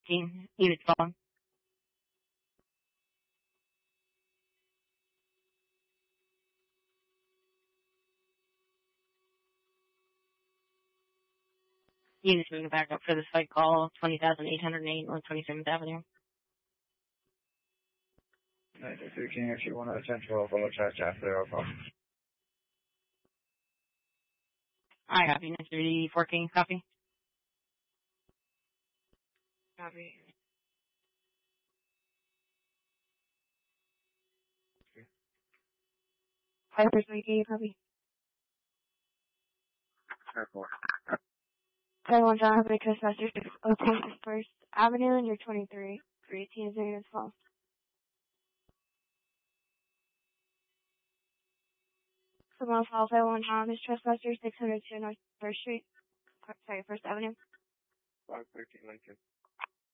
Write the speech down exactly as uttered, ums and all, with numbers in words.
fourteen, unit phone. Units moving back up for this flight call, twenty thousand eight hundred eight North twenty-seventh Avenue. ninety-three King, if you want to attend twelve, I'll charge after our call. I copy, ninety-four King, copy. Copy. Five percent King, copy. Airport. Taiwan John, Happy Coastmaster, six oh two First Avenue, and you're twenty-three. three eighteen is unit twelve. Someone else, Taiwan John, is Trustmaster, six oh two North First Street. Sorry, First Avenue. five thirteen Lincoln.